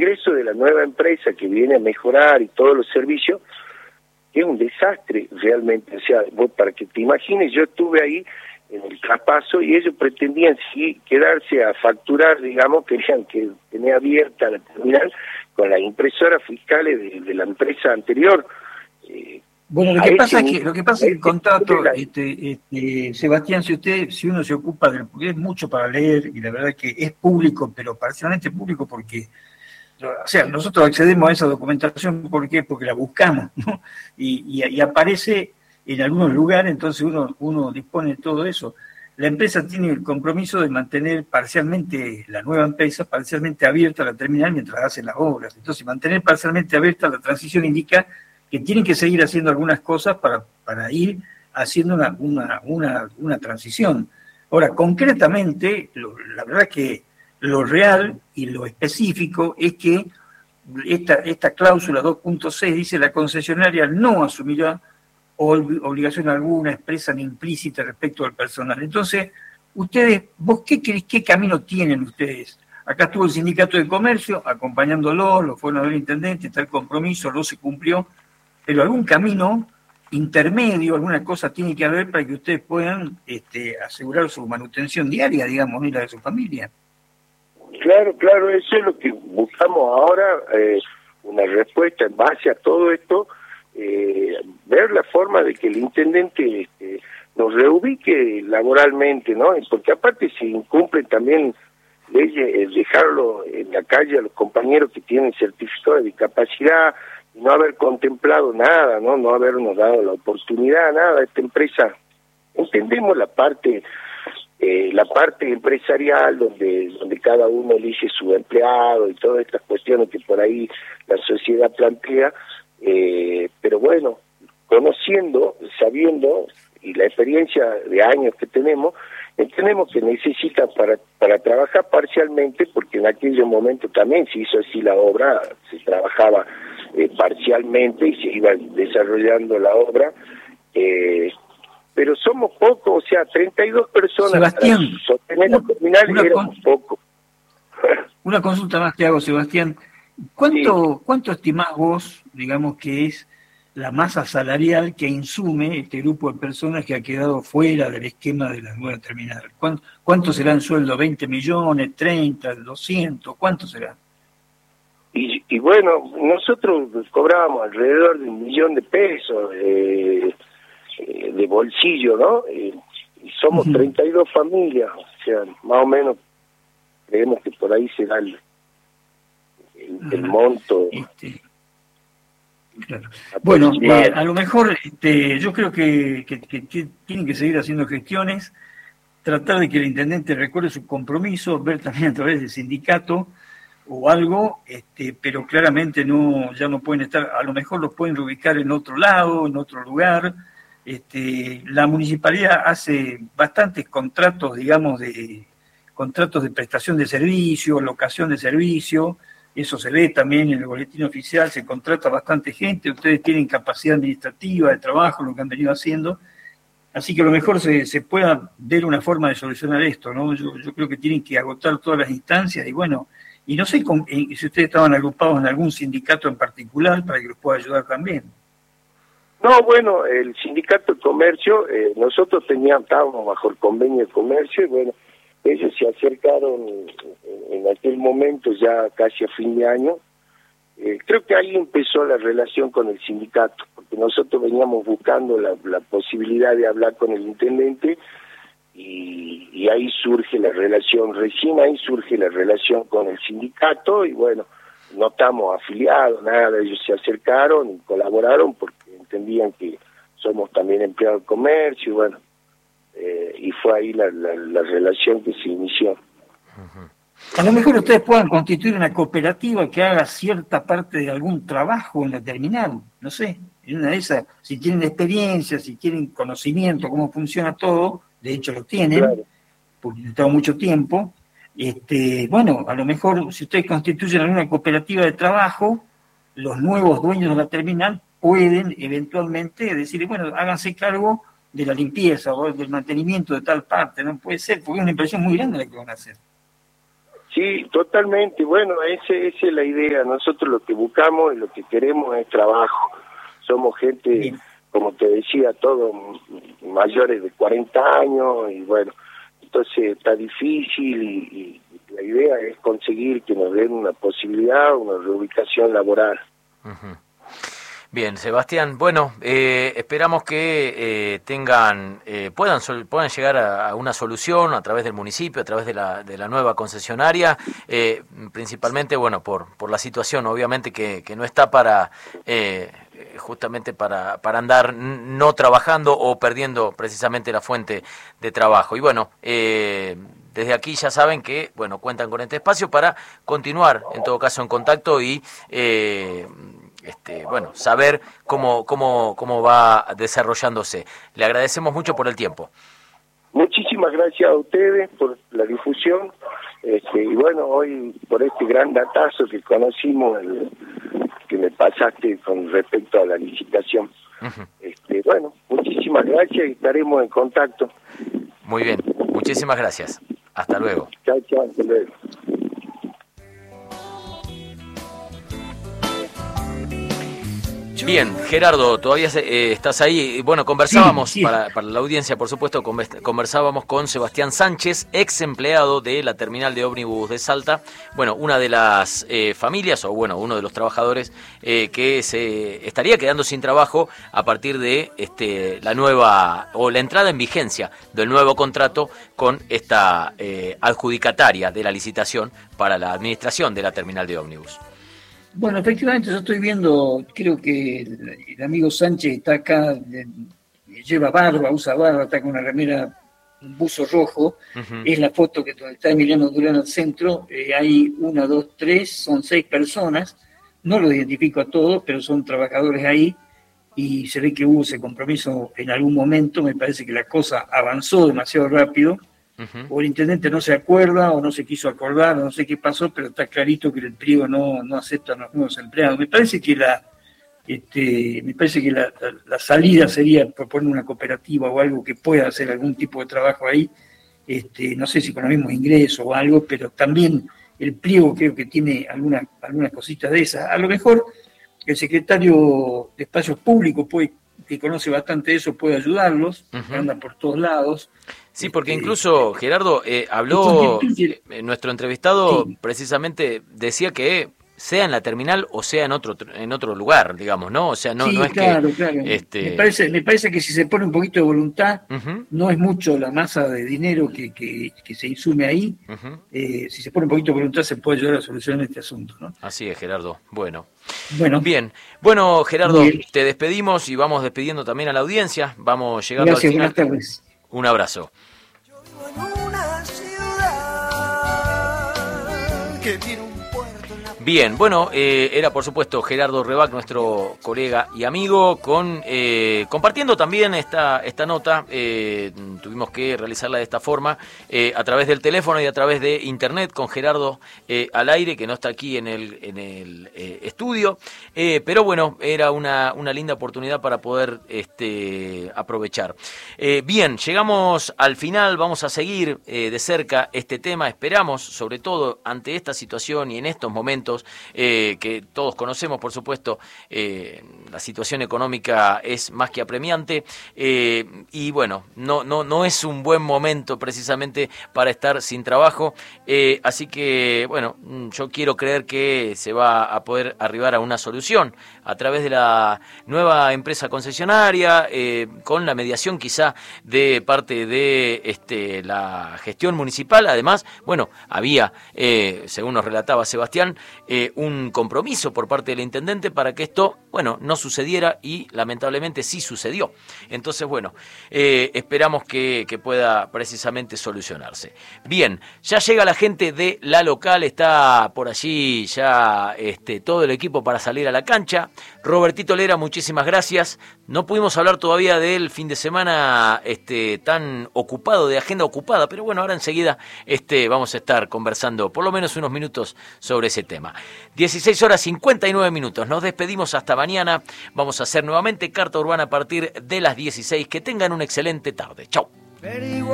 ingreso de la nueva empresa que viene a mejorar y todos los servicios, es un desastre realmente. O sea, vos, para que te imagines, yo estuve ahí en el traspaso y ellos pretendían quedarse a facturar, digamos, querían que tenía abierta la terminal con las impresoras fiscales de la empresa anterior. Bueno, lo que pasa es que el contrato, Sebastián, si uno se ocupa porque es mucho para leer, y la verdad que es público, pero parcialmente público porque, o sea, nosotros accedemos a esa documentación, ¿por qué? Porque la buscamos, ¿no? Y aparece en algunos lugares, entonces uno dispone de todo eso. La empresa tiene el compromiso de mantener parcialmente, la nueva empresa, parcialmente abierta la terminal mientras hace las obras. Entonces, mantener parcialmente abierta la transición indica que tienen que seguir haciendo algunas cosas para ir haciendo una transición. Ahora, concretamente, la verdad que lo real y lo específico es que esta cláusula 2.6 dice la concesionaria no asumirá obligación alguna expresa ni implícita respecto al personal. Entonces, ¿vos qué camino tienen ustedes? Acá estuvo el sindicato de comercio acompañándolo, lo fueron a ver el intendente, está el compromiso, no se cumplió, pero algún camino intermedio, alguna cosa tiene que haber para que ustedes puedan asegurar su manutención diaria, digamos, y la de su familia. Claro, eso es lo que buscamos ahora, una respuesta en base a todo esto, ver la forma de que el intendente nos reubique laboralmente, ¿no? Porque aparte se incumplen también leyes, dejarlo en la calle a los compañeros que tienen certificado de discapacidad, y no haber contemplado nada, no habernos dado la oportunidad, nada. Esta empresa, entendemos la parte empresarial donde cada uno elige su empleado y todas estas cuestiones que por ahí la sociedad plantea, pero bueno, conociendo, sabiendo y la experiencia de años que tenemos, entendemos que necesita para trabajar parcialmente, porque en aquellos momentos también se hizo así la obra, se trabajaba parcialmente y se iba desarrollando la obra, pero somos pocos, o sea, 32 personas. Sebastián, para sostener la terminal éramos pocos. Una consulta más que hago, Sebastián. ¿Cuánto estimás vos, digamos, que es la masa salarial que insume este grupo de personas que ha quedado fuera del esquema de la nueva terminal? ¿Cuánto será el sueldo? ¿20 millones? ¿30? ¿200? ¿Cuánto será? Y bueno, nosotros cobrábamos alrededor de 1 millón de pesos de bolsillo, ¿no? Y somos 32 familias, o sea, más o menos creemos que por ahí será el monto. Claro. Bueno, a lo mejor yo creo que tienen que seguir haciendo gestiones, tratar de que el intendente recuerde su compromiso, ver también a través del sindicato o algo, pero claramente ya no pueden estar, a lo mejor los pueden reubicar en otro lado, en otro lugar. La municipalidad hace bastantes contratos, digamos, contratos de prestación de servicio, locación de servicio, eso se ve también en el boletín oficial, se contrata bastante gente, ustedes tienen capacidad administrativa de trabajo, lo que han venido haciendo, así que a lo mejor se pueda ver una forma de solucionar esto, ¿no? Yo creo que tienen que agotar todas las instancias y bueno, y no sé si ustedes estaban agrupados en algún sindicato en particular para que los pueda ayudar también. No, bueno, el sindicato de comercio, nosotros estábamos bajo el convenio de comercio y bueno, ellos se acercaron en aquel momento ya casi a fin de año. Creo que ahí empezó la relación con el sindicato, porque nosotros veníamos buscando la posibilidad de hablar con el intendente y ahí surge la relación, recién ahí surge la relación con el sindicato y bueno, no estamos afiliados, nada, ellos se acercaron y colaboraron porque entendían que somos también empleados de comercio y bueno, y fue ahí la relación que se inició. A lo mejor ustedes puedan constituir una cooperativa que haga cierta parte de algún trabajo en la terminal, no sé, en una de esas, si tienen experiencia, si tienen conocimiento, cómo funciona todo, de hecho lo tienen, claro, porque han estado mucho tiempo, bueno, a lo mejor si ustedes constituyen alguna cooperativa de trabajo, los nuevos dueños de la terminal pueden eventualmente decir, bueno, háganse cargo de la limpieza o del mantenimiento de tal parte, no puede ser, porque es una impresión muy grande la que van a hacer. Sí, totalmente. Bueno, esa es la idea. Nosotros lo que buscamos y lo que queremos es trabajo. Somos gente, Bien. como te decía, todos mayores de 40 años y bueno, entonces está difícil y la idea es conseguir que nos den una posibilidad, una reubicación laboral. Uh-huh. Bien, Sebastián, bueno, esperamos que puedan llegar a una solución a través del municipio, a través de la nueva concesionaria, principalmente, bueno, por la situación, obviamente que no está para justamente para andar no trabajando o perdiendo precisamente la fuente de trabajo. Y bueno, desde aquí ya saben que, bueno, cuentan con este espacio para continuar, en todo caso, en contacto y bueno, saber cómo va desarrollándose. Le agradecemos mucho por el tiempo. Muchísimas gracias a ustedes por la difusión y bueno, hoy por este gran datazo que conocimos, que me pasaste con respecto a la licitación. Uh-huh. Bueno, muchísimas gracias y estaremos en contacto. Muy bien, muchísimas gracias. Hasta luego. Chao, hasta luego. Bien, Gerardo, todavía estás ahí. Bueno, conversábamos, sí. Para la audiencia, por supuesto, conversábamos con Sebastián Sánchez, ex empleado de la terminal de ómnibus de Salta. Bueno, una de las familias, o bueno, uno de los trabajadores que se estaría quedando sin trabajo a partir de la nueva, o la entrada en vigencia del nuevo contrato con esta adjudicataria de la licitación para la administración de la terminal de ómnibus. Bueno, efectivamente, yo estoy viendo, creo que el amigo Sánchez está acá, lleva barba, usa barba, está con una remera, un buzo rojo. Uh-huh. Es la foto que está Emiliano Durán al centro. Hay 1, 2, 3, son 6 personas. No los identifico a todos, pero son trabajadores ahí. Y se ve que hubo ese compromiso en algún momento. Me parece que la cosa avanzó demasiado rápido. Uh-huh. O el intendente no se acuerda o no se quiso acordar, no sé qué pasó, pero está clarito que el pliego no acepta a los nuevos empleados. Me parece que la salida sería proponer una cooperativa o algo que pueda hacer algún tipo de trabajo ahí, no sé si con los mismos ingresos o algo, pero también el pliego creo que tiene algunas cositas de esas. A lo mejor el secretario de Espacios Públicos, que conoce bastante eso, puede ayudarlos, uh-huh. Anda por todos lados. Sí, porque incluso, Gerardo, habló, nuestro entrevistado sí. Precisamente decía que sea en la terminal o sea en otro lugar, digamos, ¿no? O sea, no, sí, no es claro, que... Claro. Me parece que si se pone un poquito de voluntad, uh-huh. No es mucho la masa de dinero que se insume ahí. Uh-huh. Si se pone un poquito de voluntad se puede ayudar a solucionar este asunto, ¿no? Así es, Gerardo. Bueno. Bien. Bueno, Gerardo, te despedimos y vamos despidiendo también a la audiencia. Vamos llegando Gracias, al final. Buenas tardes. Un abrazo. Yo vivo en una ciudad que tiene un puerto en la... Bien, bueno, era por supuesto Gerardo Rebac, nuestro colega y amigo, compartiendo también esta nota. Tuvimos que realizarla de esta forma, a través del teléfono y a través de internet, con Gerardo al aire, que no está aquí en el estudio, pero bueno, era una linda oportunidad para poder aprovechar. Bien, llegamos al final, vamos a seguir de cerca este tema, esperamos, sobre todo ante esta situación y en estos momentos, que todos conocemos, por supuesto, la situación económica es más que apremiante, y bueno, no es un buen momento precisamente para estar sin trabajo, así que bueno, yo quiero creer que se va a poder arribar a una solución a través de la nueva empresa concesionaria, con la mediación quizá de parte de la gestión municipal. Además, bueno, había, según nos relataba Sebastián, un compromiso por parte del intendente para que esto, bueno, no sucediera, y lamentablemente sí sucedió. Entonces, bueno, esperamos que pueda precisamente solucionarse. Bien, ya llega la gente de La Local, está por allí ya todo el equipo para salir a la cancha. Robertito Lera, muchísimas gracias. No pudimos hablar todavía del fin de semana tan ocupado, de agenda ocupada, pero bueno, ahora enseguida vamos a estar conversando por lo menos unos minutos sobre ese tema. 16:59. Nos despedimos hasta mañana. Vamos a hacer nuevamente Carta Urbana a partir de las 16. Que tengan una excelente tarde. Chau.